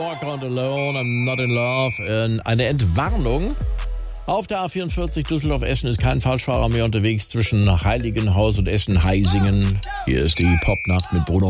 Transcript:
Walk on alone, I'm not in love. Eine Entwarnung. Auf der A44 Düsseldorf-Essen ist kein Falschfahrer mehr unterwegs zwischen Heiligenhaus und Essen-Heisingen. Hier ist die Popnacht mit Bruno